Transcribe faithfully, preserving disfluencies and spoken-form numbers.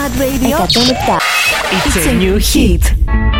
Red Radio εκατόν επτά. It's a new hit.